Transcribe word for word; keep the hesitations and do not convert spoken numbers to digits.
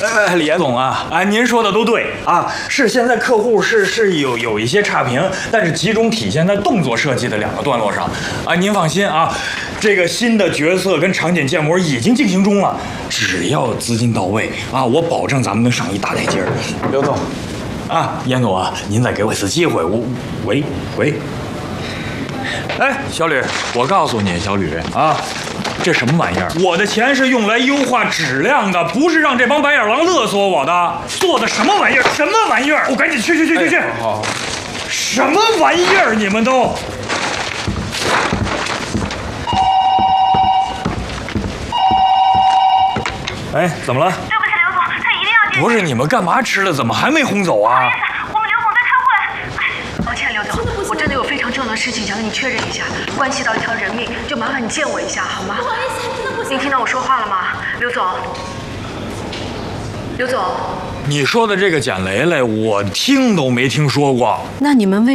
呃，李总啊，啊，您说的都对啊，是现在客户是是有有一些差评，但是集中体现在动作设计的两个段落上啊。您放心啊，这个新的角色跟场景建模已经进行中了，只要资金到位啊，我保证咱们能上一大台阶儿。 刘总， 啊，严总啊，您再给我一次机会，我喂喂，哎，小吕，我告诉你，小吕啊。这什么玩意儿？我的钱是用来优化质量的，不是让这帮白眼狼勒索我的。做的什么玩意儿？什么玩意儿？我赶紧去去去去去！ 哎、好, 好， 什么玩意儿？你们都！哎，怎么了？ 对不起，刘总，他一定要进。 不是你们干嘛吃的？怎么还没轰走啊？ 不好意思，我们刘总在开会。哎，抱歉，刘总，我真的有非常重要的事情想跟你确认一下，关系到一条人命，就麻烦你见我一下好吗？ 不好意思，真的不行。 您听到我说话了吗，刘总？刘总， 你说的这个简雷雷，我听都没听说过。 那你们为